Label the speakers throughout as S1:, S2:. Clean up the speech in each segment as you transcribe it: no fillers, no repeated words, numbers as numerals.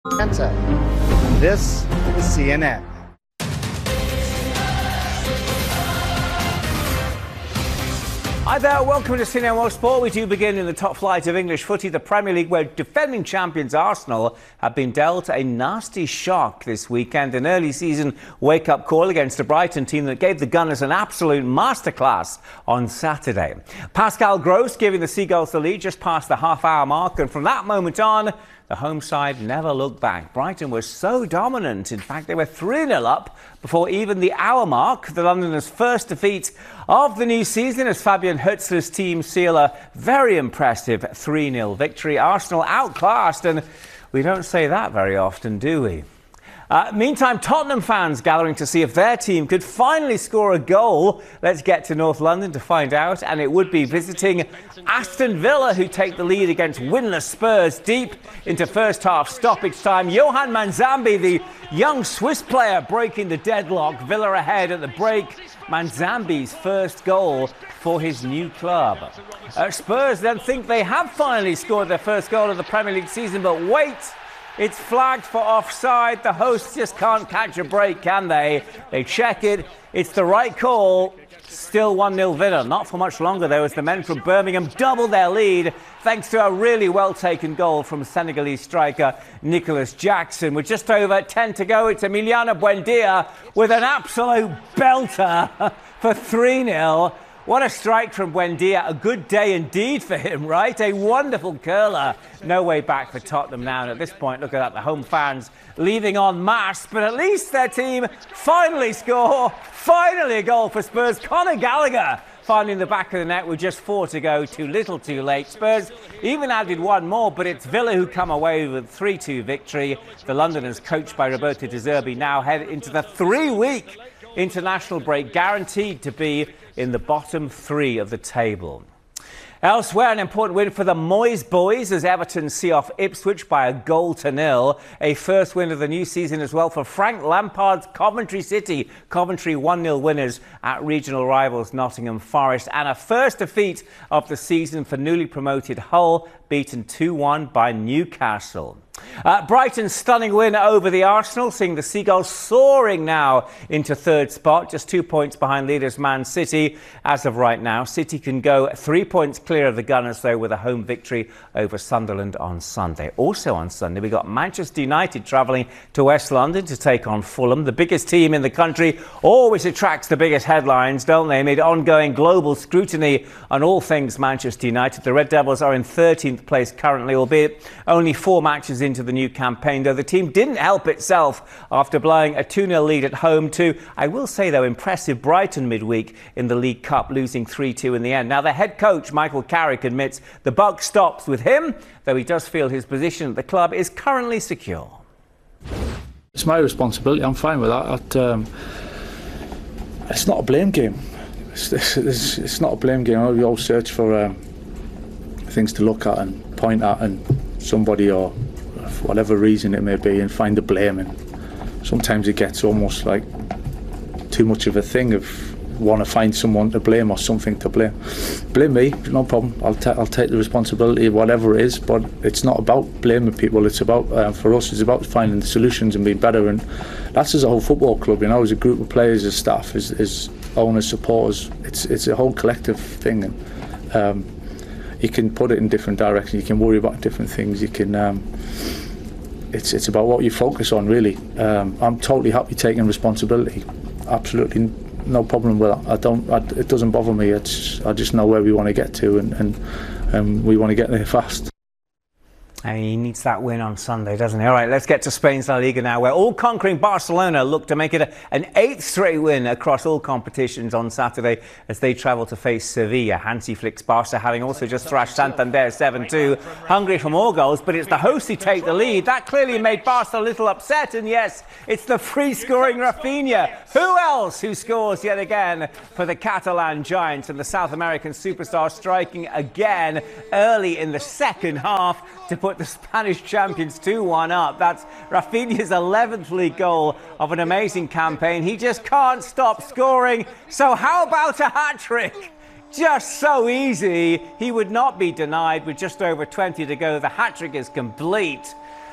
S1: Atlanta. And this is CNN.
S2: Hi there, welcome to CNN World Sport. We do begin in the top flight of English footy, the Premier League, where defending champions Arsenal have been dealt a nasty shock this weekend. An early season wake-up call against a Brighton team that gave the Gunners an absolute masterclass on Saturday. Pascal Gross giving the Seagulls the lead just past the half-hour mark, and from that moment on, the home side never looked back. Brighton was so dominant. In fact, they were 3-0 up before even the hour mark. The Londoners' first defeat of the new season as Fabian Hürzeler's team seal a very impressive 3-0 victory. Arsenal outclassed, and we don't say that very often, do we? Meantime, Tottenham fans gathering to see if their team could finally score a goal. Let's get to North London to find out, and it would be visiting Aston Villa, who take the lead against winless Spurs deep into first half stoppage time. Yohan Manzambi, the young Swiss player, breaking the deadlock. Villa ahead at the break. Manzambi's first goal for his new club. Spurs then think they have finally scored their first goal of the Premier League season, but wait! It's flagged for offside. The hosts just can't catch a break, can they? They check it. It's the right call. Still 1-0 Villa. Not for much longer, though, as the men from Birmingham double their lead thanks to a really well-taken goal from Senegalese striker Nicholas Jackson. With just over 10 to go, it's Emiliano Buendia with an absolute belter for 3-0. What a strike from Buendia. A good day indeed for him, right? A wonderful curler. No way back for Tottenham now. And at this point, look at that, the home fans leaving en masse. But at least their team finally score. Finally a goal for Spurs. Conor Gallagher finding the back of the net with just 4 to go. Too little, too late. Spurs even added one more, but it's Villa who come away with a 3-2 victory. The Londoners, coached by Roberto De Zerbi, now head into the 3-week international break, guaranteed to be in the bottom 3 of the table. Elsewhere, an important win for the Moyes boys as Everton see off Ipswich by 1-0. A first win of the new season as well for Frank Lampard's Coventry City. Coventry 1-0 winners at regional rivals Nottingham Forest. And a first defeat of the season for newly promoted Hull, beaten 2-1 by Newcastle. Brighton's stunning win over the Arsenal, seeing the Seagulls soaring now into third spot, just 2 points behind leaders Man City as of right now. City can go 3 points clear of the Gunners, though, with a home victory over Sunderland on Sunday. Also on Sunday, we got Manchester United travelling to West London to take on Fulham. The biggest team in the country always attracts the biggest headlines, don't they? Amid ongoing global scrutiny on all things Manchester United. The Red Devils are in 13th place currently, albeit only 4 matches into the new campaign, though the team didn't help itself after blowing a 2-0 lead at home to, I will say though, impressive Brighton midweek in the League Cup, losing 3-2 in the end. Now the head coach, Michael Carrick, admits the buck stops with him, though he does feel his position at the club is currently secure.
S3: It's my responsibility, I'm fine with that. It's not a blame game. It's not a blame game. We all search for things to look at and point at, and somebody, or for whatever reason it may be, and find the blame. And sometimes it gets almost like too much of a thing of want to find someone to blame or something to blame. Blame me, no problem. I'll take the responsibility, whatever it is. But it's not about blaming people. It's about for us, it's about finding the solutions and being better. And that's as a whole football club, you know, as a group of players, as staff, as owners, supporters. It's a whole collective thing. And you can put it in different directions. You can worry about different things. You can. It's about what you focus on, really. I'm totally happy taking responsibility. Absolutely no problem with that. It doesn't bother me. I just know where we want to get to, and we want to get there fast.
S2: And he needs that win on Sunday, doesn't he? All right, let's get to Spain's La Liga now, where all-conquering Barcelona look to make it an 8th straight win across all competitions on Saturday as they travel to face Sevilla. Hansi Flick's Barca having also just thrashed Santander 7-2. Hungry for more goals, but it's the hosts who take the lead. That clearly made Barca a little upset, and yes, it's the free-scoring Rafinha. Who else who scores yet again for the Catalan Giants, and the South American superstar striking again early in the second half to put the Spanish champions 2-1 up. That's Rafinha's 11th league goal of an amazing campaign. He just can't stop scoring. So how about a hat-trick? Just so easy. He would not be denied with just over 20 to go. The hat-trick is complete.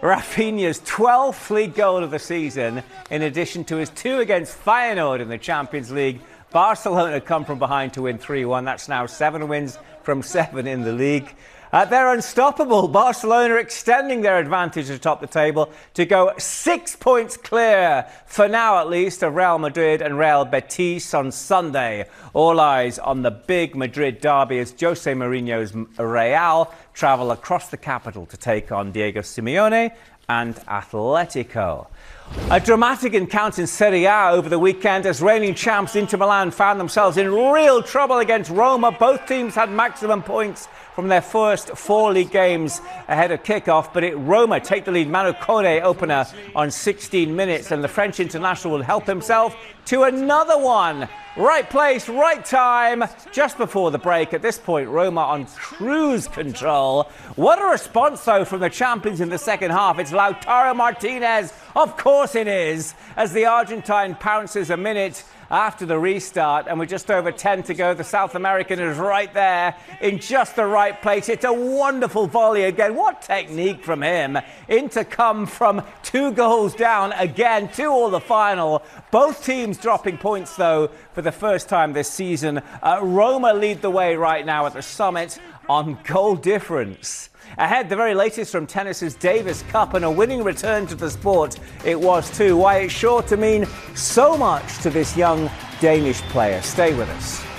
S2: Rafinha's 12th league goal of the season, in addition to his 2 against Feyenoord in the Champions League. Barcelona come from behind to win 3-1. That's now 7 wins from 7 in the league. They're unstoppable. Barcelona extending their advantage atop the table to go 6 points clear, for now at least, of Real Madrid and Real Betis on Sunday. All eyes on the big Madrid derby as Jose Mourinho's Real travel across the capital to take on Diego Simeone and Atletico. A dramatic encounter in Serie A over the weekend as reigning champs Inter Milan found themselves in real trouble against Roma. Both teams had maximum points from their first 4 league games ahead of kick-off, but Roma take the lead. Manu Kone opener on 16 minutes, and the French international will help himself to another one. Right place, right time, just before the break. At this point, Roma on cruise control. What a response, though, from the champions in the second half. It's Lautaro Martinez. Of course it is, as the Argentine pounces a minute after the restart, and with just over 10 to go, the South American is right there in just the right place. It's a wonderful volley again. What technique from him. Inter come from 2 goals down again, 2-2 the final. Both teams dropping points, though, for the first time this season. Roma lead the way right now at the summit on goal difference. Ahead, the very latest from tennis's Davis Cup, and a winning return to the sport it was too. Why it's sure to mean so much to this young Danish player. Stay with us.